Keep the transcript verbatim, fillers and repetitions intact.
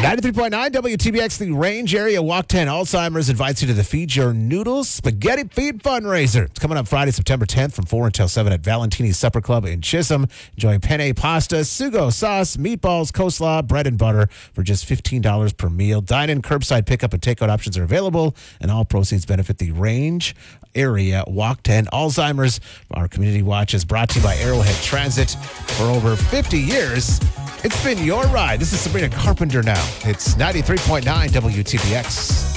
ninety-three point nine W T B X, the Range Area Walk ten Alzheimer's invites you to the Feed Your Noodles Spaghetti Feed Fundraiser. It's coming up Friday, September tenth from four until seven at Valentini's Supper Club in Chisholm. Enjoy penne pasta, sugo sauce, meatballs, coleslaw, bread, and butter for just fifteen dollars per meal. Dine-in, curbside pickup, and takeout options are available, and all proceeds benefit the Range Area Walk ten Alzheimer's. Our community watch is brought to you by Arrowhead Transit. For over fifty years, it's been your ride. This is Sabrina Carpenter now. It's ninety-three point nine W T B X.